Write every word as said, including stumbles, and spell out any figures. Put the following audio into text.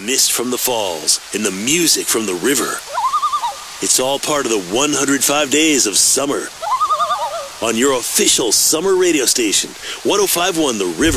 mist from the falls and the music from the river. It's all part of the one hundred five days of summer on your official summer radio station, one oh five point one The River.